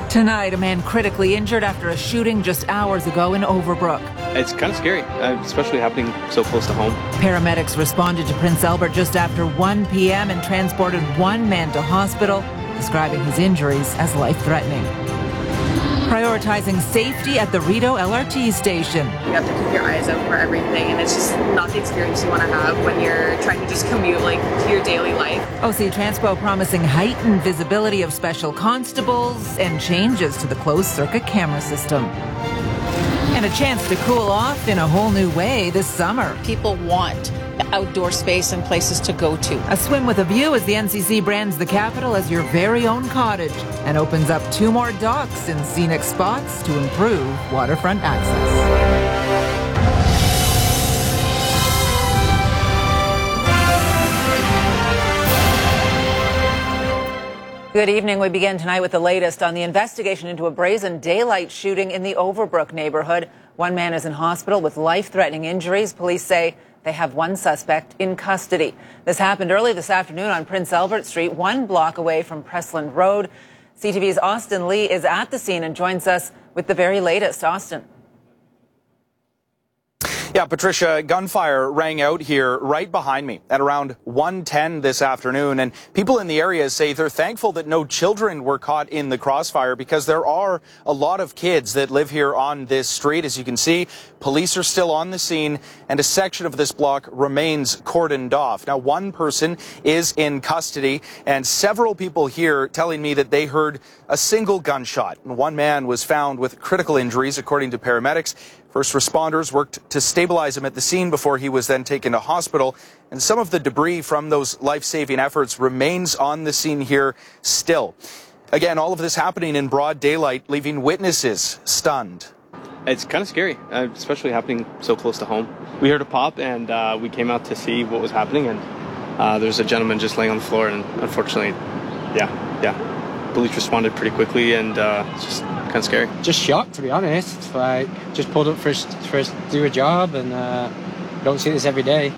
Tonight, a man critically injured after a shooting just hours ago in Overbrook. It's kind of scary, especially happening so close to home. Paramedics responded to Prince Albert just after 1 p.m. and transported one man to hospital, describing his injuries as life-threatening. Prioritizing safety at the Rideau LRT station. You have to keep your eyes out for everything, and it's just not the experience you want to have when you're trying to just commute to your daily life. OC Transpo promising heightened visibility of special constables and changes to the closed-circuit camera system. And a chance to cool off in a whole new way this summer. People want outdoor space and places to go to. A swim with a view as the NCC brands the capital as your very own cottage and opens up 2 more docks in scenic spots to improve waterfront access. Good evening. We begin tonight with the latest on the investigation into a brazen daylight shooting in the Overbrook neighborhood. One man is in hospital with life-threatening injuries. Police say they have one suspect in custody. This happened early this afternoon on Prince Albert Street, 1 block away from Pressland Road. CTV's Austin Lee is at the scene and joins us with the very latest. Austin. Yeah, Patricia, gunfire rang out here right behind me at around 1:10 this afternoon, and people in the area say they're thankful that no children were caught in the crossfire because there are a lot of kids that live here on this street. As you can see, police are still on the scene, and a section of this block remains cordoned off. Now, one person is in custody, and several people here telling me that they heard a single gunshot. One man was found with critical injuries, according to paramedics. First responders worked to stabilize him at the scene before he was then taken to hospital. And some of the debris from those life-saving efforts remains on the scene here still. Again, all of this happening in broad daylight, leaving witnesses stunned. It's kind of scary, especially happening so close to home. We heard a pop, and we came out to see what was happening, and there's a gentleman just laying on the floor, and unfortunately, police responded pretty quickly, and it's just kind of scary. Just shocked, to be honest. Just pulled up for do a job, and don't see this every day.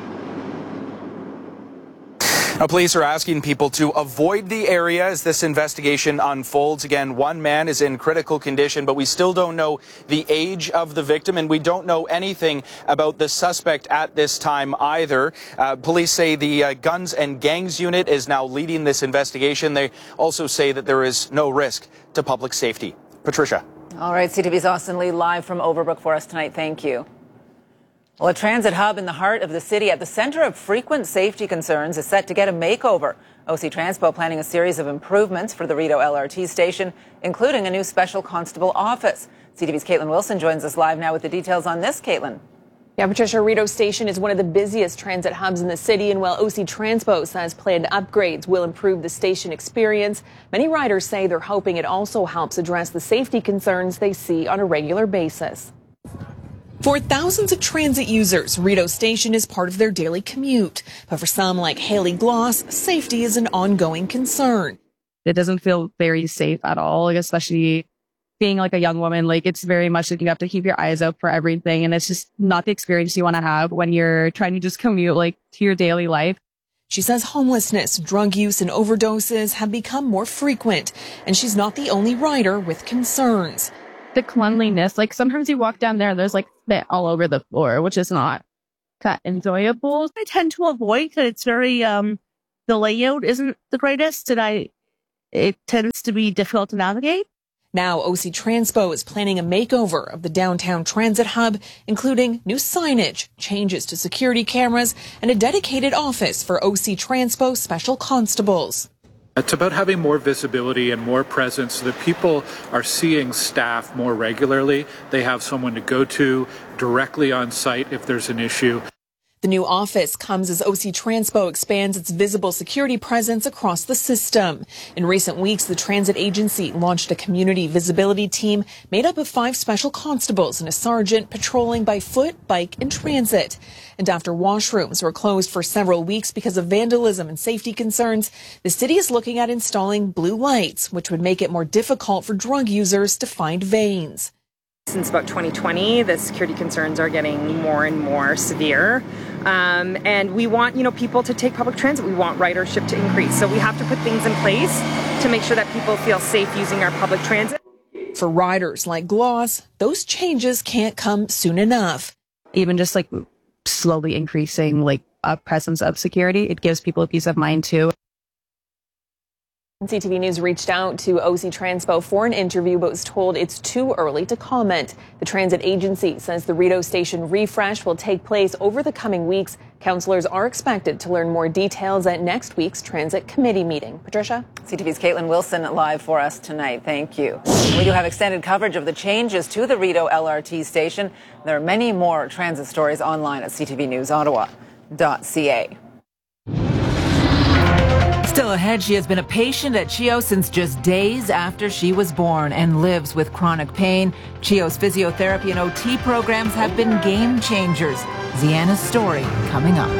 Now, police are asking people to avoid the area as this investigation unfolds. Again, one man is in critical condition, but we still don't know the age of the victim, and we don't know anything about the suspect at this time either. Police say the Guns and Gangs unit is now leading this investigation. They also say that there is no risk to public safety. Patricia. All right, CTV's Austin Lee live from Overbrook for us tonight. Thank you. Well, a transit hub in the heart of the city at the center of frequent safety concerns is set to get a makeover. OC Transpo planning a series of improvements for the Rideau LRT station, including a new special constable office. CTV's Caitlin Wilson joins us live now with the details on this. Caitlin. Yeah, Patricia, Rideau Station is one of the busiest transit hubs in the city, and while OC Transpo says planned upgrades will improve the station experience, many riders say they're hoping it also helps address the safety concerns they see on a regular basis. For thousands of transit users, Rideau Station is part of their daily commute. But for some, like Haley Gloss, safety is an ongoing concern. It doesn't feel very safe at all, especially being a young woman. It's very much you have to keep your eyes out for everything. And it's just not the experience you want to have when you're trying to just commute to your daily life. She says homelessness, drug use, and overdoses have become more frequent. And she's not the only rider with concerns. The cleanliness, sometimes you walk down there, there's spit all over the floor, which is not that enjoyable. I tend to avoid because it's very, the layout isn't the greatest, and it tends to be difficult to navigate. Now, OC Transpo is planning a makeover of the downtown transit hub, including new signage, changes to security cameras, and a dedicated office for OC Transpo special constables. It's about having more visibility and more presence so that people are seeing staff more regularly. They have someone to go to directly on site if there's an issue. The new office comes as OC Transpo expands its visible security presence across the system. In recent weeks, the transit agency launched a community visibility team made up of 5 special constables and a sergeant patrolling by foot, bike, and transit. And after washrooms were closed for several weeks because of vandalism and safety concerns, the city is looking at installing blue lights, which would make it more difficult for drug users to find veins. Since about 2020, the security concerns are getting more and more severe. And we want, people to take public transit. We want ridership to increase. So we have to put things in place to make sure that people feel safe using our public transit. For riders like Gloss, those changes can't come soon enough. Even just like slowly increasing like a presence of security, it gives people a peace of mind too. CTV News reached out to OC Transpo for an interview, but was told it's too early to comment. The transit agency says the Rideau station refresh will take place over the coming weeks. Councillors are expected to learn more details at next week's transit committee meeting. Patricia? CTV's Caitlin Wilson live for us tonight. Thank you. We do have extended coverage of the changes to the Rideau LRT station. There are many more transit stories online at ctvnewsottawa.ca. Still ahead, she has been a patient at CHEO since just days after she was born and lives with chronic pain. CHEO's physiotherapy and OT programs have been game changers. Ziana's story coming up.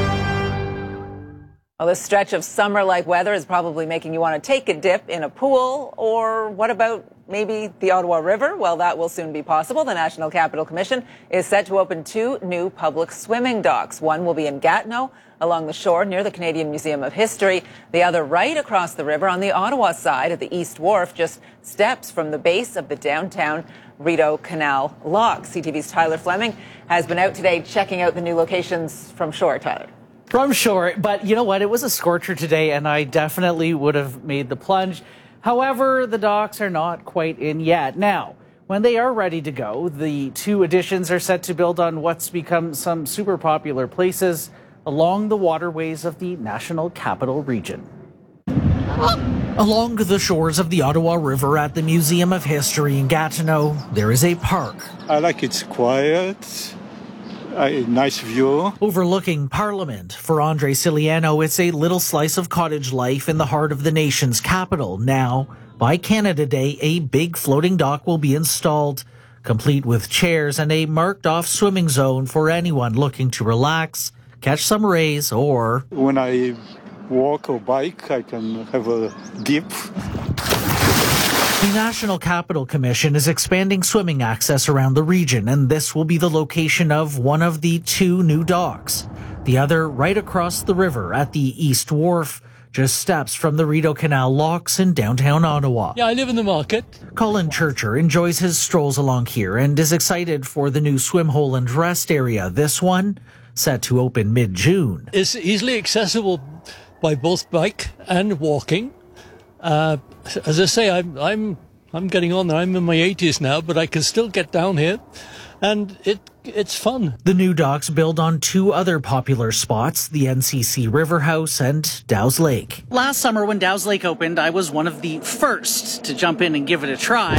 Well, this stretch of summer-like weather is probably making you want to take a dip in a pool. Or what about maybe the Ottawa River? Well, that will soon be possible. The National Capital Commission is set to open 2 new public swimming docks. One will be in Gatineau, along the shore near the Canadian Museum of History. The other right across the river on the Ottawa side at the East Wharf, just steps from the base of the downtown Rideau Canal Lock. CTV's Tyler Fleming has been out today checking out the new locations from shore. Tyler. From shore, but you know what? It was a scorcher today, and I definitely would have made the plunge. However, the docks are not quite in yet. Now, when they are ready to go, the 2 additions are set to build on what's become some super popular places along the waterways of the National Capital Region. Along the shores of the Ottawa River at the Museum of History in Gatineau, there is a park. I like it's quiet, a nice view. Overlooking Parliament. For Andre Ciliano, it's a little slice of cottage life in the heart of the nation's capital. Now, by Canada Day, a big floating dock will be installed, complete with chairs and a marked-off swimming zone for anyone looking to relax, catch some rays, or when I walk or bike, I can have a dip. The National Capital Commission is expanding swimming access around the region, and this will be the location of one of the 2 new docks. The other right across the river at the East Wharf, just steps from the Rideau Canal locks in downtown Ottawa. Yeah, I live in the market. Colin Churcher enjoys his strolls along here and is excited for the new swim hole and rest area. This one set to open mid-June. It's easily accessible by both bike and walking. As I say, I'm getting on there. I'm in my 80s now, but I can still get down here, and it's fun. The new docks build on 2 other popular spots, the NCC River House and Dow's Lake. Last summer when Dow's Lake opened, I was one of the first to jump in and give it a try.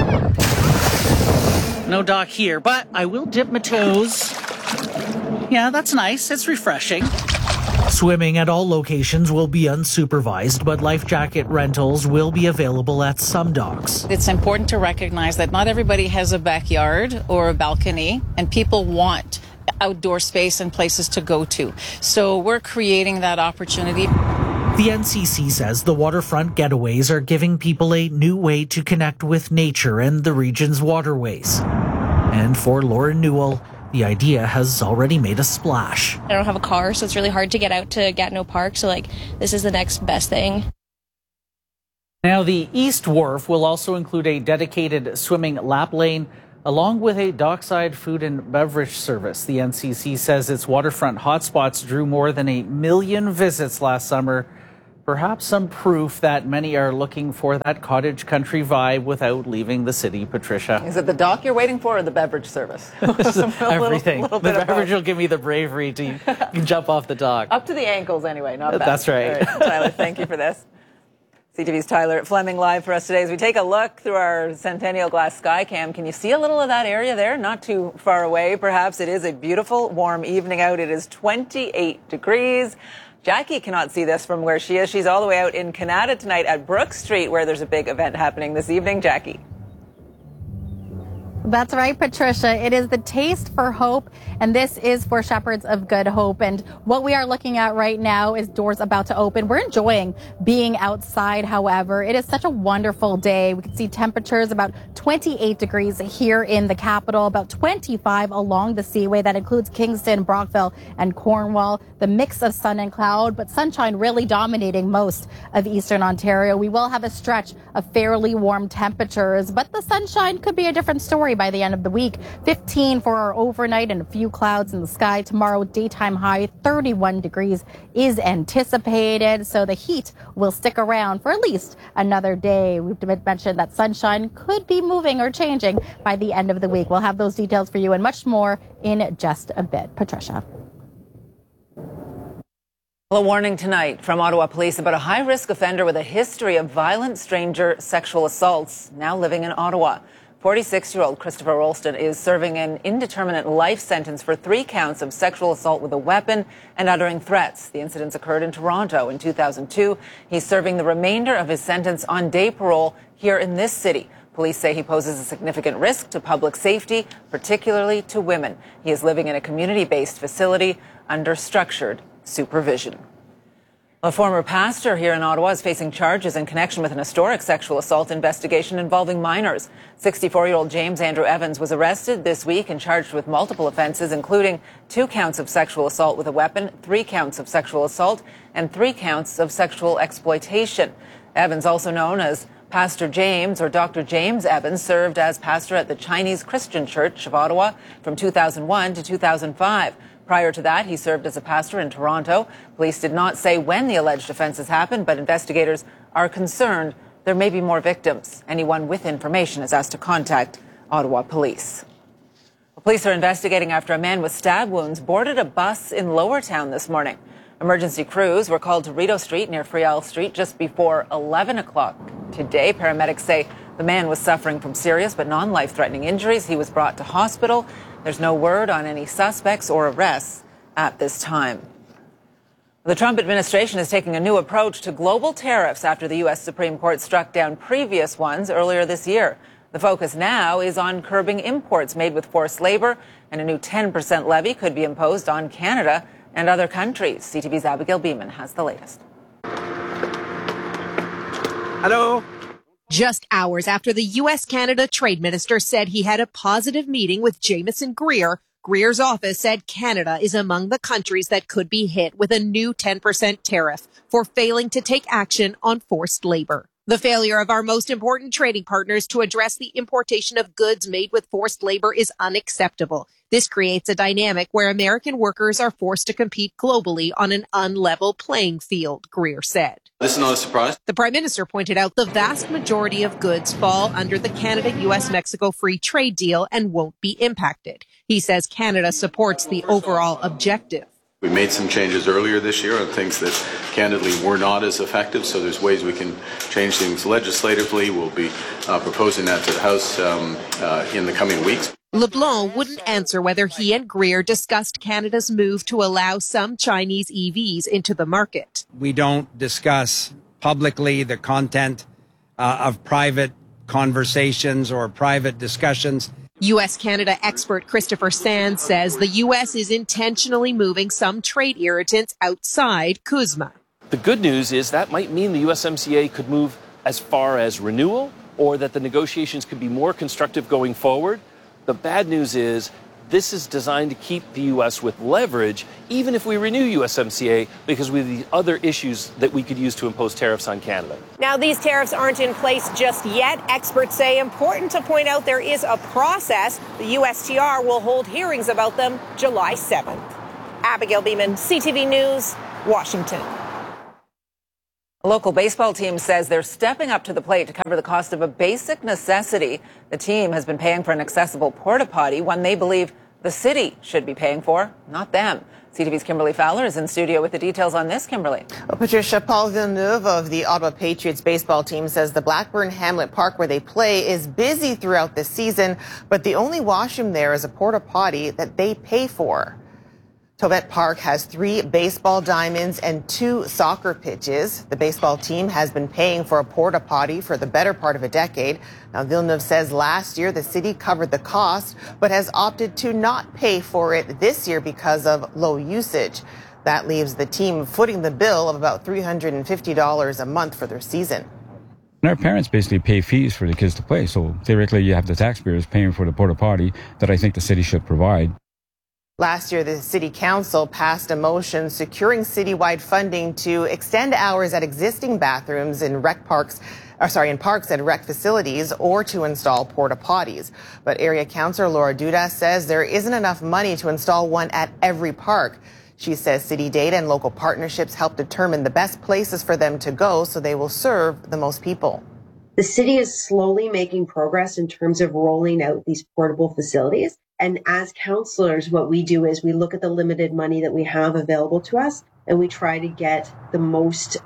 No dock here, but I will dip my toes. Yeah, that's nice. It's refreshing. Swimming at all locations will be unsupervised, but life jacket rentals will be available at some docks. It's important to recognize that not everybody has a backyard or a balcony, and people want outdoor space and places to go to. So we're creating that opportunity. The NCC says the waterfront getaways are giving people a new way to connect with nature and the region's waterways. And for Lauren Newell, the idea has already made a splash. I don't have a car, so it's really hard to get out to Gatineau Park, so this is the next best thing. Now, the East Wharf will also include a dedicated swimming lap lane, along with a dockside food and beverage service. The NCC says its waterfront hotspots drew more than 1 million visits last summer. Perhaps some proof that many are looking for that cottage country vibe without leaving the city. Patricia. Is it the dock you're waiting for or the beverage service? Everything. Little the beverage will give me the bravery to jump off the dock. Up to the ankles anyway, not back. That's right. All right. Tyler, thank you for this. CTV's Tyler Fleming live for us today as we take a look through our Centennial Glass Skycam. Can you see a little of that area there? Not too far away, perhaps. It is a beautiful, warm evening out. It is 28 degrees. Jackie cannot see this from where she is. She's all the way out in Canada tonight at Brook Street, where there's a big event happening this evening. Jackie. That's right, Patricia. It is the Taste for Hope, and this is for Shepherds of Good Hope. And what we are looking at right now is doors about to open. We're enjoying being outside, however. It is such a wonderful day. We can see temperatures about 28 degrees here in the capital, about 25 along the Seaway. That includes Kingston, Brockville, and Cornwall. The mix of sun and cloud, but sunshine really dominating most of eastern Ontario. We will have a stretch of fairly warm temperatures, but the sunshine could be a different story by the end of the week. 15 for our overnight and a few clouds in the sky. Tomorrow, daytime high 31 degrees is anticipated. So the heat will stick around for at least another day. We've mentioned that sunshine could be moving or changing by the end of the week. We'll have those details for you and much more in just a bit. Patricia. A warning tonight from Ottawa Police about a high-risk offender with a history of violent stranger sexual assaults now living in Ottawa. 46-year-old Christopher Rolston is serving an indeterminate life sentence for 3 counts of sexual assault with a weapon and uttering threats. The incidents occurred in Toronto in 2002. He's serving the remainder of his sentence on day parole here in this city. Police say he poses a significant risk to public safety, particularly to women. He is living in a community-based facility under structured supervision. A former pastor here in Ottawa is facing charges in connection with an historic sexual assault investigation involving minors. 64-year-old James Andrew Evans was arrested this week and charged with multiple offenses, including 2 counts of sexual assault with a weapon, 3 counts of sexual assault, and 3 counts of sexual exploitation. Evans, also known as Pastor James or Dr. James Evans, served as pastor at the Chinese Christian Church of Ottawa from 2001 to 2005. Prior to that, he served as a pastor in Toronto. Police did not say when the alleged offenses happened, but investigators are concerned there may be more victims. Anyone with information is asked to contact Ottawa Police. Police are investigating after a man with stab wounds boarded a bus in Lowertown this morning. Emergency crews were called to Rideau Street near Friel Street just before 11 o'clock today. Paramedics say the man was suffering from serious but non-life-threatening injuries. He was brought to hospital. There's no word on any suspects or arrests at this time. The Trump administration is taking a new approach to global tariffs after the U.S. Supreme Court struck down previous ones earlier this year. The focus now is on curbing imports made with forced labor, and a new 10% levy could be imposed on Canada and other countries. CTV's Abigail Beeman has the latest. Hello. Just hours after the U.S.-Canada trade minister said he had a positive meeting with Jamieson Greer, Greer's office said Canada is among the countries that could be hit with a new 10% tariff for failing to take action on forced labor. The failure of our most important trading partners to address the importation of goods made with forced labor is unacceptable. This creates a dynamic where American workers are forced to compete globally on an unlevel playing field, Greer said. This is not a surprise. The Prime Minister pointed out the vast majority of goods fall under the Canada-U.S.-Mexico free trade deal and won't be impacted. He says Canada supports the overall objective. We made some changes earlier this year on things that candidly were not as effective, so there's ways we can change things legislatively. We'll be proposing that to the House in the coming weeks. LeBlanc wouldn't answer whether he and Greer discussed Canada's move to allow some Chinese EVs into the market. We don't discuss publicly the content of private conversations or private discussions. U.S.-Canada expert Christopher Sands says the U.S. is intentionally moving some trade irritants outside CUSMA. The good news is that might mean the USMCA could move as far as renewal, or that the negotiations could be more constructive going forward. The bad news is this is designed to keep the U.S. with leverage, even if we renew USMCA, because we have the other issues that we could use to impose tariffs on Canada. Now, these tariffs aren't in place just yet. Experts say important to point out there is a process. The USTR will hold hearings about them July 7th. Abigail Beeman, CTV News, Washington. A local baseball team says they're stepping up to the plate to cover the cost of a basic necessity. The team has been paying for an accessible porta potty, one they believe the city should be paying for, not them. CTV's Kimberly Fowler is in studio with the details on this. Kimberly. Well, Patricia, Paul Villeneuve of the Ottawa Patriots baseball team says the Blackburn Hamlet Park where they play is busy throughout the season, but the only washroom there is a porta potty that they pay for. Tovett Park has 3 baseball diamonds and 2 soccer pitches. The baseball team has been paying for a porta potty for the better part of a decade. Now, Villeneuve says last year the city covered the cost, but has opted to not pay for it this year because of low usage. That leaves the team footing the bill of about $350 a month for their season. Our parents basically pay fees for the kids to play. So theoretically, you have the taxpayers paying for the porta potty that I think the city should provide. Last year, the city council passed a motion securing citywide funding to extend hours at existing bathrooms in parks and rec facilities, or to install porta potties. But area councillor Laura Duda says there isn't enough money to install one at every park. She says city data and local partnerships help determine the best places for them to go so they will serve the most people. The city is slowly making progress in terms of rolling out these portable facilities. And as councillors, what we do is we look at the limited money that we have available to us, and we try to get the most,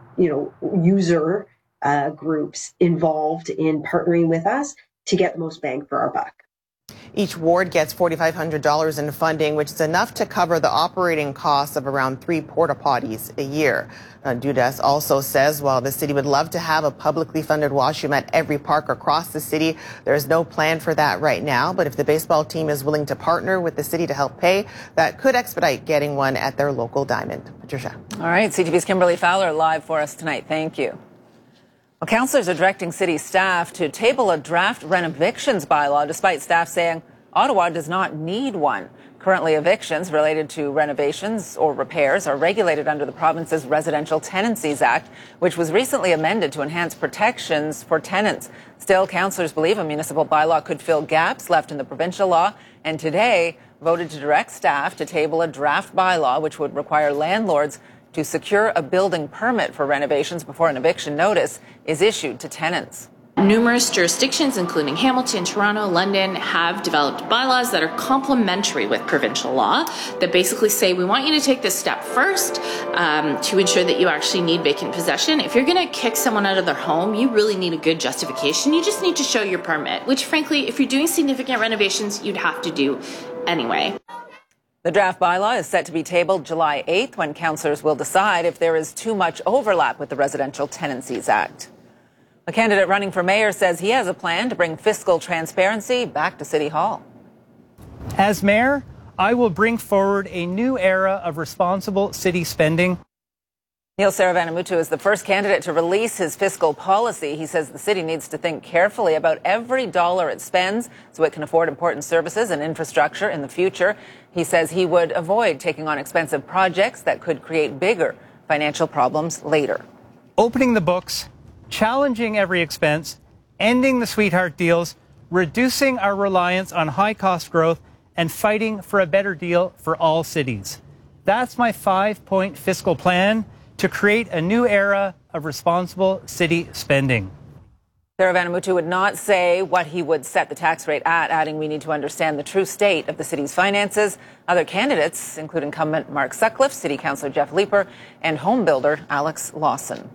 user groups involved in partnering with us to get the most bang for our buck. Each ward gets $4,500 in funding, which is enough to cover the operating costs of around 3 porta potties a year. Dudas also says while the city would love to have a publicly funded washroom at every park across the city, there is no plan for that right now. But if the baseball team is willing to partner with the city to help pay, that could expedite getting one at their local diamond. Patricia. All right, CTV's Kimberly Fowler live for us tonight. Thank you. Well, councillors are directing city staff to table a draft rent-evictions bylaw, despite staff saying Ottawa does not need one. Currently, evictions related to renovations or repairs are regulated under the province's Residential Tenancies Act, which was recently amended to enhance protections for tenants. Still, councillors believe a municipal bylaw could fill gaps left in the provincial law, and today voted to direct staff to table a draft bylaw which would require landlords to secure a building permit for renovations before an eviction notice is issued to tenants. Numerous jurisdictions, including Hamilton, Toronto, London, have developed bylaws that are complementary with provincial law that basically say we want you to take this step first to ensure that you actually need vacant possession. If you're going to kick someone out of their home, you really need a good justification. You just need to show your permit, which frankly, if you're doing significant renovations, you'd have to do anyway. The draft bylaw is set to be tabled July 8th, when councillors will decide if there is too much overlap with the Residential Tenancies Act. A candidate running for mayor says he has a plan to bring fiscal transparency back to City Hall. As mayor, I will bring forward a new era of responsible city spending. Neil Saravanamuttu is the first candidate to release his fiscal policy. He says the city needs to think carefully about every dollar it spends so it can afford important services and infrastructure in the future. He says he would avoid taking on expensive projects that could create bigger financial problems later. Opening the books, challenging every expense, ending the sweetheart deals, reducing our reliance on high-cost growth, and fighting for a better deal for all cities. That's my 5-point fiscal plan to create a new era of responsible city spending. Saravanamuttu would not say what he would set the tax rate at, adding we need to understand the true state of the city's finances. Other candidates include incumbent Mark Sutcliffe, City Councillor Jeff Leeper, and home builder Alex Lawson.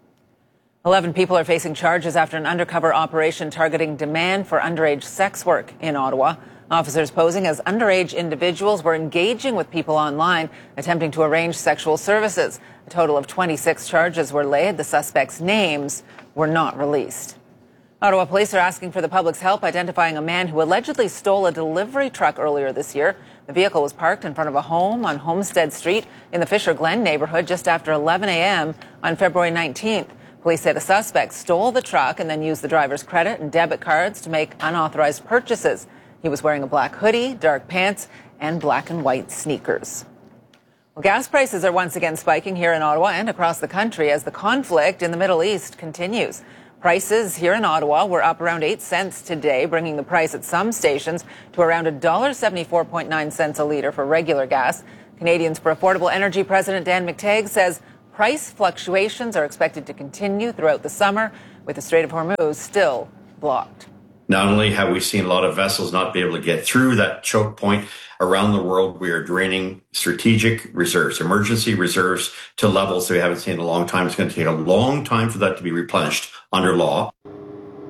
11 people are facing charges after an undercover operation targeting demand for underage sex work in Ottawa. Officers posing as underage individuals were engaging with people online, attempting to arrange sexual services. A total of 26 charges were laid. The suspects' names were not released. Ottawa police are asking for the public's help identifying a man who allegedly stole a delivery truck earlier this year. The vehicle was parked in front of a home on Homestead Street in the Fisher Glen neighborhood just after 11 a.m. on February 19th. Police say the suspect stole the truck and then used the driver's credit and debit cards to make unauthorized purchases. He was wearing a black hoodie, dark pants, and black and white sneakers. Well, gas prices are once again spiking here in Ottawa and across the country as the conflict in the Middle East continues. Prices here in Ottawa were up around 8 cents today, bringing the price at some stations to around $1.74.9 a litre for regular gas. Canadians for Affordable Energy President Dan McTeague says price fluctuations are expected to continue throughout the summer, with the Strait of Hormuz still blocked. Not only have we seen a lot of vessels not be able to get through that choke point around the world, we are draining strategic reserves, emergency reserves to levels that we haven't seen in a long time. It's going to take a long time for that to be replenished under law.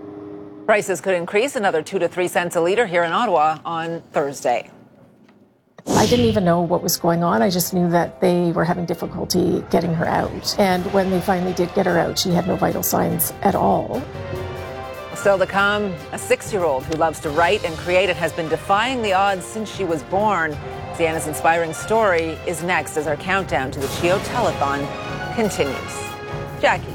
Prices could increase another 2 to 3 cents a litre here in Ottawa on Thursday. I didn't even know what was going on. I just knew that they were having difficulty getting her out. And when they finally did get her out, she had no vital signs at all. Still to come, a 6-year-old who loves to write and create and has been defying the odds since she was born. Sienna's inspiring story is next as our countdown to the CHEO Telethon continues. Jackie.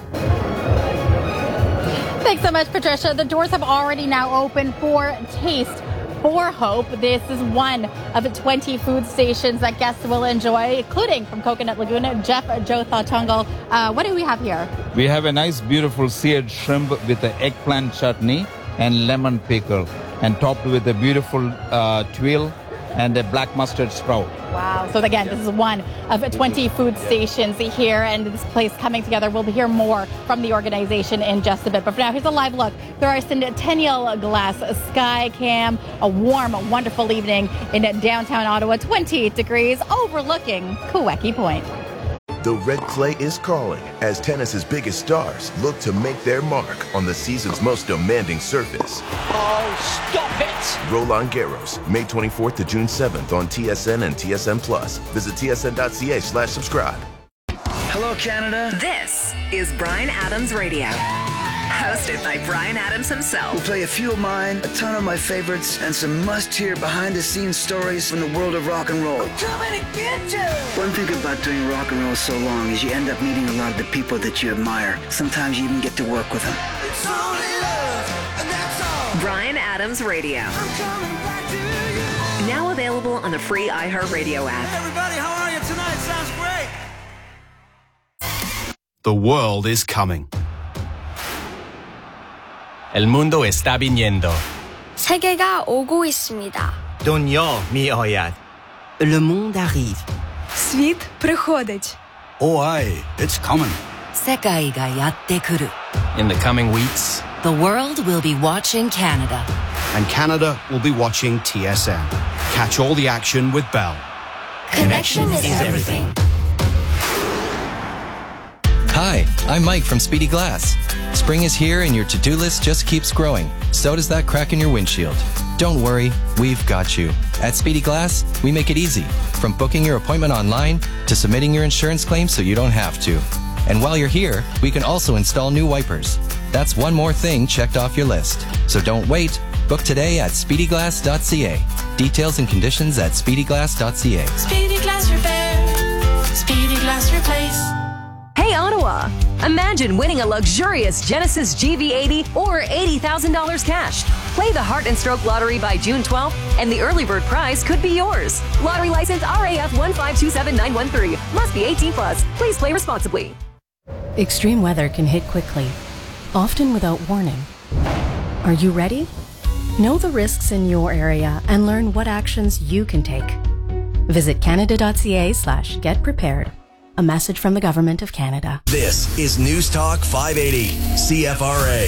Thanks so much, Patricia. The doors have already now opened for Taste for Hope. This is one of 20 food stations that guests will enjoy, including from Coconut Laguna. Jeff Joe Thautungal, what do we have here? We have a nice, beautiful seared shrimp with the eggplant chutney and lemon pickle, and topped with a beautiful tuile and a black mustard sprout. Wow. So again, this is one of 20 food stations here, and this place coming together. We'll hear more from the organization in just a bit. But for now, here's a live look through our Centennial Glass Sky Cam. A warm, wonderful evening in downtown Ottawa, 28 degrees, overlooking Kawecki Point. The red clay is calling as tennis's biggest stars look to make their mark on the season's most demanding surface. Oh, stop it! Roland Garros, May 24th to June 7th on TSN and TSN+. Visit tsn.ca/subscribe. Hello, Canada. This is Bryan Adams Radio. Hosted by Bryan Adams himself. We'll play a few of mine, a ton of my favorites, and some must-hear behind-the-scenes stories from the world of rock and roll. I'm coming to get you! One thing about doing rock and roll so long is you end up meeting a lot of the people that you admire. Sometimes you even get to work with them. It's only love, and that's all. Bryan Adams Radio. I'm coming back to you. Now available on the free iHeartRadio app. Hey everybody, how are you tonight? Sounds great. The world is coming. El mundo está viniendo. 세계가 오고 있습니다. Dunyo mi'oyad. Le monde arrive. Світ приходить. Oh, aye, it's coming. 세계가 야tte kuru. In the coming weeks, The world will be watching Canada. and Canada will be watching TSN. Catch all the action with Bell. Connection is everything. Hi, I'm Mike from Speedy Glass. Spring is here and your to-do list just keeps growing. So does that crack in your windshield. Don't worry, we've got you. At Speedy Glass, we make it easy. From booking your appointment online to submitting your insurance claim so you don't have to. And while you're here, we can also install new wipers. That's one more thing checked off your list. So don't wait. Book today at speedyglass.ca. Details and conditions at speedyglass.ca. Speedy Glass Repair. Speedy Glass Replace. Hey, Ottawa! Imagine winning a luxurious Genesis GV80 or $80,000 cash. Play the Heart and Stroke Lottery by June 12th, and the early bird prize could be yours. Lottery license RAF 1527913. Must be 18 plus. Please play responsibly. Extreme weather can hit quickly, often without warning. Are you ready? Know the risks in your area and learn what actions you can take. Visit canada.ca/getprepared. A message from the Government of Canada. This is News Talk 580, CFRA.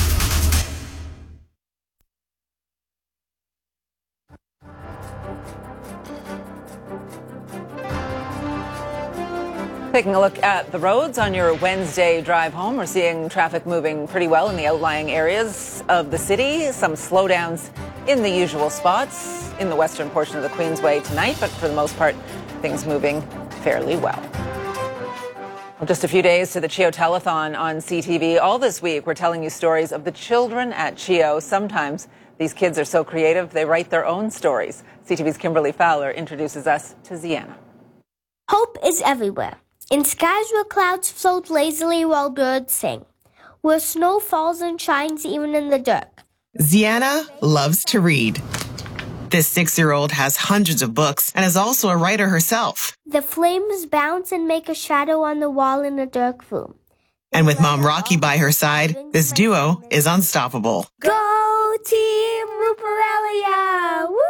Taking a look at the roads on your Wednesday drive home, we're seeing traffic moving pretty well in the outlying areas of the city. Some slowdowns in the usual spots in the western portion of the Queensway tonight, but for the most part, things moving fairly well. Well, just a few days to the CHEO Telethon on CTV. All this week, we're telling you stories of the children at CHEO. Sometimes these kids are so creative, they write their own stories. CTV's Kimberly Fowler introduces us to Ziana. Hope is everywhere. In skies where clouds float lazily while birds sing. Where snow falls and shines even in the dark. Ziana loves to read. This 6-year-old has hundreds of books and is also a writer herself. The flames bounce and make a shadow on the wall in a dark room. And with Mom Rocky by her side, this duo is unstoppable. Go Team Ruparelia! Woo!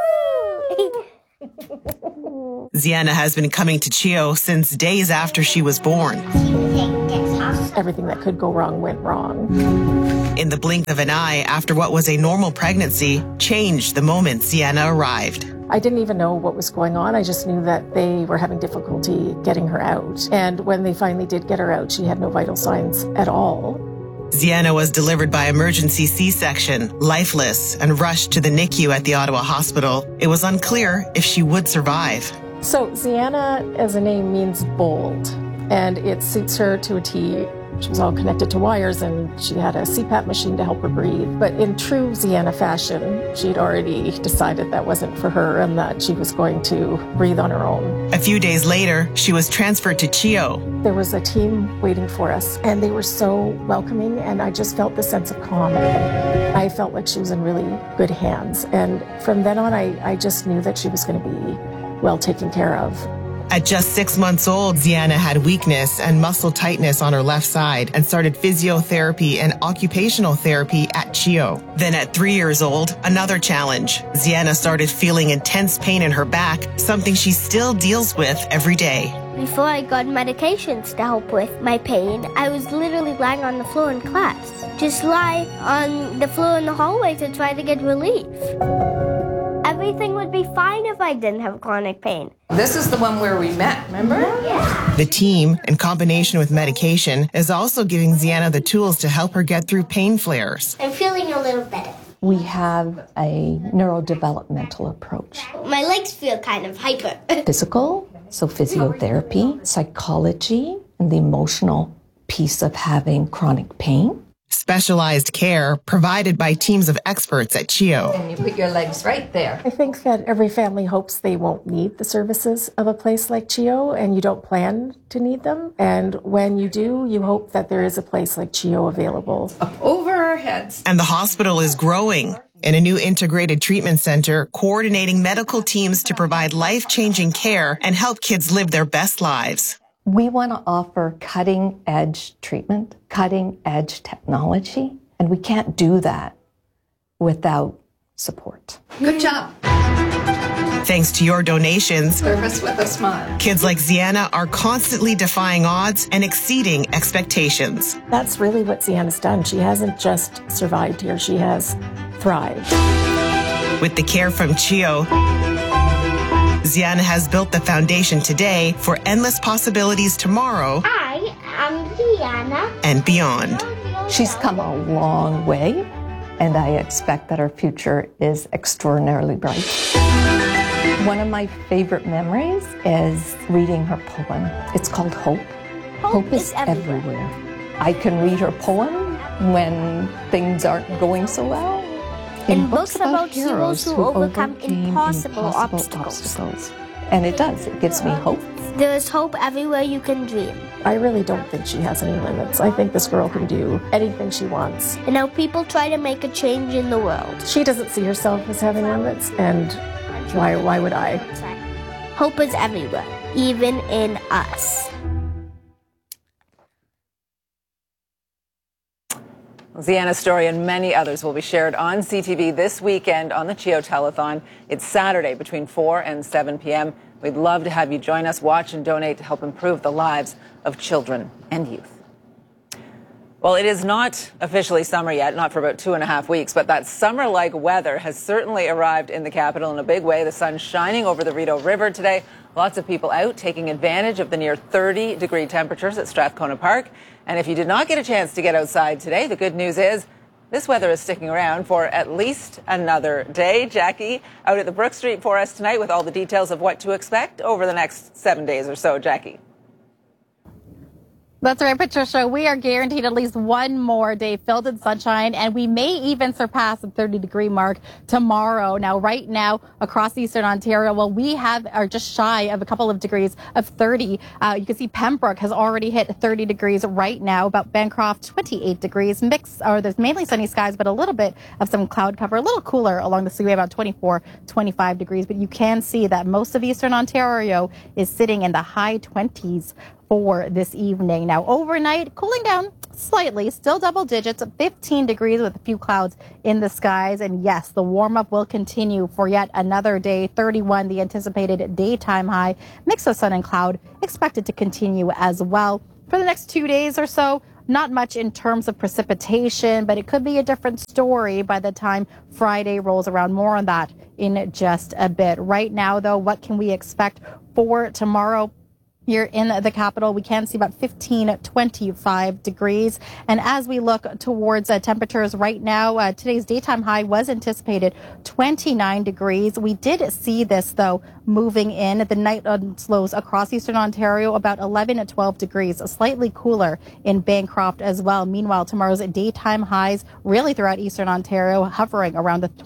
Ziana has been coming to CHEO since days after she was born. Everything that could go wrong went wrong. In the blink of an eye, after what was a normal pregnancy changed the moment Ziana arrived. I didn't even know what was going on. I just knew that they were having difficulty getting her out. And when they finally did get her out, she had no vital signs at all. Ziana was delivered by emergency C-section, lifeless, and rushed to the NICU at the Ottawa Hospital. It was unclear if she would survive. So Ziana as a name means bold, and it suits her to a T. She was all connected to wires, and she had a CPAP machine to help her breathe. But in true Ziana fashion, she'd already decided that wasn't for her and that she was going to breathe on her own. A few days later, she was transferred to CHEO. There was a team waiting for us, and they were so welcoming, and I just felt the sense of calm. I felt like she was in really good hands. And from then on, I just knew that she was going to be well taken care of. At just 6 months old, Ziana had weakness and muscle tightness on her left side and started physiotherapy and occupational therapy at CHEO. Then at 3 years old, another challenge. Ziana started feeling intense pain in her back, something she still deals with every day. Before I got medications to help with my pain, I was literally lying on the floor in class. Just lie on the floor in the hallway to try to get relief. Everything would be fine if I didn't have chronic pain. This is the one where we met, remember? Yeah. The team, in combination with medication, is also giving Ziana the tools to help her get through pain flares. I'm feeling a little better. We have a neurodevelopmental approach. My legs feel kind of hyper. Physical, so physiotherapy, psychology, and the emotional piece of having chronic pain. Specialized care provided by teams of experts at CHEO. And you put your legs right there. I think that every family hopes they won't need the services of a place like CHEO, and you don't plan to need them. And when you do, you hope that there is a place like CHEO available. Up over our heads. And the hospital is growing. In a new integrated treatment center, coordinating medical teams to provide life-changing care and help kids live their best lives. We want to offer cutting-edge treatment, cutting-edge technology, and we can't do that without support. Good job. Thanks to your donations, Service with a smile. Kids like Ziana are constantly defying odds and exceeding expectations. That's really what Ziana's done. She hasn't just survived here, she has thrived. With the care from CHEO, Ziana has built the foundation today for endless possibilities tomorrow. I am Ziana. And beyond. She's come a long way, and I expect that her future is extraordinarily bright. One of my favorite memories is reading her poem. It's called Hope. Hope is everywhere. I can read her poem when things aren't going so well. In books about heroes who overcome impossible obstacles. And it does. It gives me hope. There is hope everywhere you can dream. I really don't think she has any limits. I think this girl can do anything she wants. And now people try to make a change in the world. She doesn't see herself as having limits, and why would I? Hope is everywhere, even in us. Ziana's story and many others will be shared on CTV this weekend on the CHEO Telethon. It's Saturday between 4 and 7 p.m. We'd love to have you join us, watch and donate to help improve the lives of children and youth. Well, it is not officially summer yet, not for about 2.5 weeks, but that summer-like weather has certainly arrived in the capital in a big way. The sun's shining over the Rideau River today. Lots of people out taking advantage of the near 30-degree temperatures at Strathcona Park. And if you did not get a chance to get outside today, the good news is this weather is sticking around for at least another day. Jackie out at the Brook Street for us tonight with all the details of what to expect over the next 7 days or so. Jackie. That's right, Patricia. We are guaranteed at least one more day filled in sunshine, and we may even surpass the 30-degree mark tomorrow. Now, right now, across Eastern Ontario, well, we are just shy of a couple of degrees of 30. You can see Pembroke has already hit 30 degrees right now. About Bancroft, 28 degrees. There's mainly sunny skies, but a little bit of some cloud cover. A little cooler along the Seaway, about 24, 25 degrees. But you can see that most of Eastern Ontario is sitting in the high 20s. For this evening. Now, overnight, cooling down slightly, still double digits, 15 degrees with a few clouds in the skies. And yes, the warm-up will continue for yet another day. 31, the anticipated daytime high. Mix of sun and cloud expected to continue as well. For the next 2 days or so, not much in terms of precipitation, but it could be a different story by the time Friday rolls around. More on that in just a bit. Right now, though, what can we expect for tomorrow? here in the capital. We can see about 25 degrees. And as we look towards temperatures right now, today's daytime high was anticipated 29 degrees. We did see this, though, moving in. The night lows across eastern Ontario, about 11 to 12 degrees, slightly cooler in Bancroft as well. Meanwhile, tomorrow's daytime highs really throughout eastern Ontario, hovering around the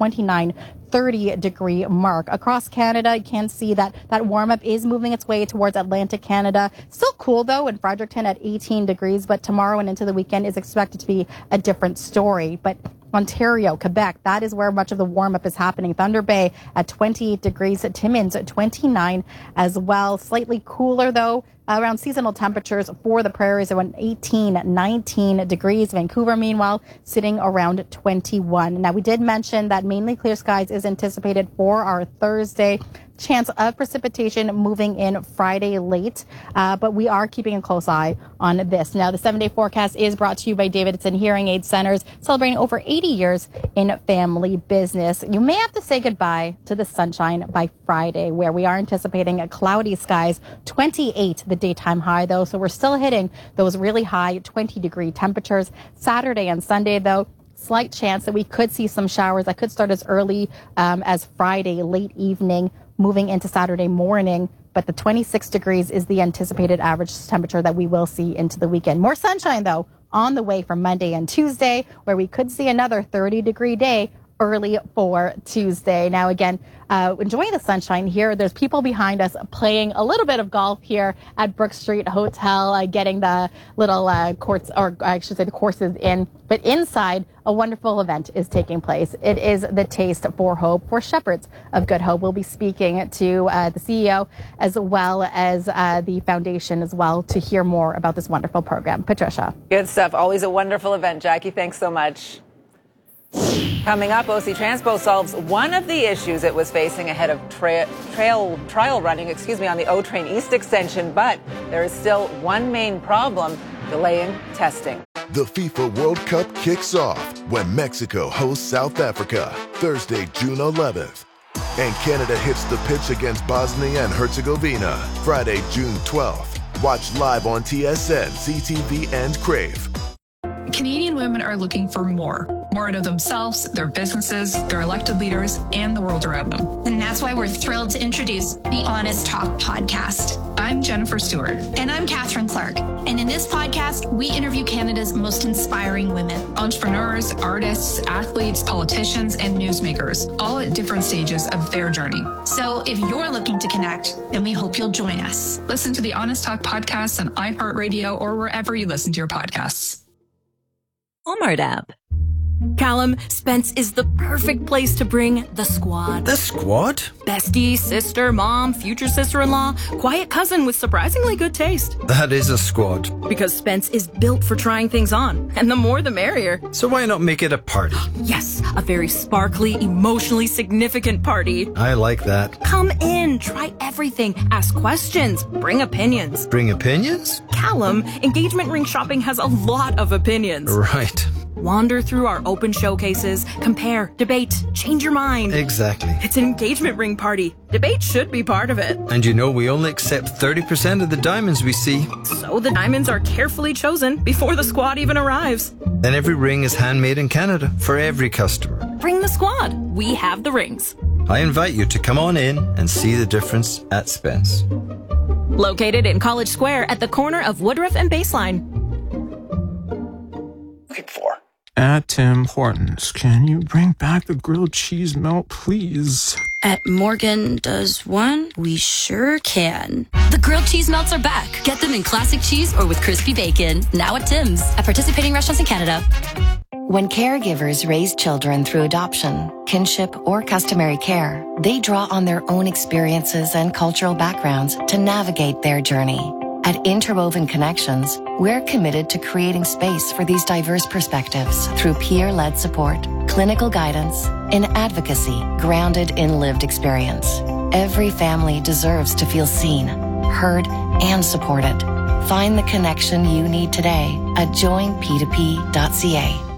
29-30 degree mark. Across Canada, you can see that warm-up is moving its way towards Atlantic Canada. Still cool, though, in Fredericton at 18 degrees, but tomorrow and into the weekend is expected to be a different story. But Ontario, Quebec, that is where much of the warm-up is happening. Thunder Bay at 28 degrees, Timmins at 29 as well. Slightly cooler, though, around seasonal temperatures for the prairies, around 18, 19 degrees. Vancouver, meanwhile, sitting around 21. Now, we did mention that mainly clear skies is anticipated for our Thursday. Chance of precipitation moving in Friday late, but we are keeping a close eye on this. Now, the 7-day forecast is brought to you by Davidson Hearing Aid Centers, celebrating over 80 years in family business. You may have to say goodbye to the sunshine by Friday, where we are anticipating cloudy skies, 28 the daytime high, though, so we're still hitting those really high 20-degree temperatures. Saturday and Sunday, though, slight chance that we could see some showers that could start as early as Friday, late evening, moving into Saturday morning. But the 26 degrees is the anticipated average temperature that we will see into the weekend. More sunshine, though, on the way for Monday and Tuesday, where we could see another 30-degree day early for Tuesday. Now, again, enjoying the sunshine here. There's people behind us playing a little bit of golf here at Brook Street Hotel, getting the little courts, or I should say the courses in. But inside, a wonderful event is taking place. It is the Taste for Hope for Shepherds of Good Hope. We'll be speaking to the CEO as well as the foundation as well to hear more about this wonderful program. Patricia. Good stuff. Always a wonderful event, Jackie. Thanks so much. Coming up, OC Transpo solves one of the issues it was facing ahead of trial running on the O-Train East extension, but there is still one main problem, delaying testing. The FIFA World Cup kicks off when Mexico hosts South Africa Thursday, June 11th. And Canada hits the pitch against Bosnia and Herzegovina Friday, June 12th. Watch live on TSN, CTV, and Crave. Canadian women are looking for more out of themselves, their businesses, their elected leaders, and the world around them. And that's why we're thrilled to introduce the Honest Talk podcast. I'm Jennifer Stewart. And I'm Catherine Clark. And in this podcast, we interview Canada's most inspiring women. Entrepreneurs, artists, athletes, politicians, and newsmakers, all at different stages of their journey. So if you're looking to connect, then we hope you'll join us. Listen to the Honest Talk podcast on iHeartRadio or wherever you listen to your podcasts. Walmart app. Callum, Spence is the perfect place to bring the squad. The squad? Bestie, sister, mom, future sister-in-law, quiet cousin with surprisingly good taste. That is a squad. Because Spence is built for trying things on, and the more the merrier. So why not make it a party? Yes, a very sparkly, emotionally significant party. I like that. Come in, try everything, ask questions, bring opinions. Bring opinions? Callum, engagement ring shopping has a lot of opinions. Right. Wander through our open showcases, compare, debate, change your mind. Exactly. It's an engagement ring party. Debate should be part of it. And you know we only accept 30% of the diamonds we see. So the diamonds are carefully chosen before the squad even arrives. Then every ring is handmade in Canada for every customer. Bring the squad. We have the rings. I invite you to come on in and see the difference at Spence. Located in College Square at the corner of Woodruff and Baseline. Looking for. At Tim Hortons, can you bring back the grilled cheese melt, please? At Morgan Does One, we sure can. The grilled cheese melts are back. Get them in classic cheese or with crispy bacon. Now at Tim's. At participating restaurants in Canada. When caregivers raise children through adoption, kinship, or customary care, they draw on their own experiences and cultural backgrounds to navigate their journey. At Interwoven Connections, we're committed to creating space for these diverse perspectives through peer-led support, clinical guidance, and advocacy grounded in lived experience. Every family deserves to feel seen, heard, and supported. Find the connection you need today at joinp2p.ca.